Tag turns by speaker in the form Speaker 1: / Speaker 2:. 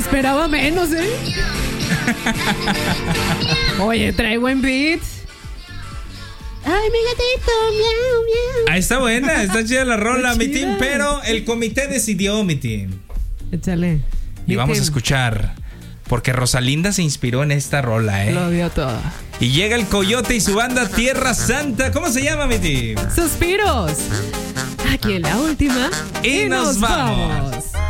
Speaker 1: Esperaba menos, Oye, trae buen beat. Ay, mi gatito, miau, miau.
Speaker 2: Ah, está buena, está chida la rola, mi team, pero el comité decidió, mi team.
Speaker 1: Échale.
Speaker 2: Y vamos a escuchar, porque Rosalinda se inspiró en esta rola,
Speaker 1: Lo dio todo.
Speaker 2: Y llega el Coyote y su banda Tierra Santa. ¿Cómo se llama, mi team?
Speaker 1: Suspiros. Aquí en la última.
Speaker 2: Y nos vamos.